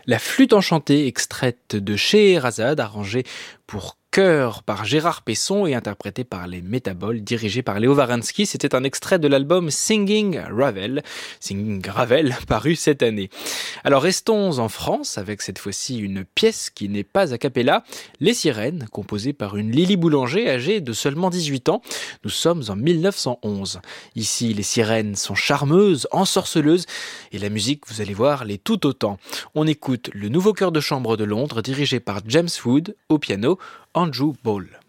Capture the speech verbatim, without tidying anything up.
La flûte enchantée, extraite de Scheherazade, arrangée pour chœur par Gérard Pesson et interprétée par les Métaboles, dirigée par Léo Waransky. C'était un extrait de l'album Singing Ravel, Singing Ravel, paru cette année. Alors restons en France avec cette fois-ci une pièce qui n'est pas a cappella, Les Sirènes, composée par une Lily Boulanger âgée de seulement dix-huit ans. Nous sommes en mille neuf cent onze. Ici, les sirènes sont charmeuses, ensorceleuses, et la musique, vous allez voir, l'est tout autant. On écoute le nouveau chœur de chambre de Londres, dirigé par James Wood, au piano, Andrew Ball.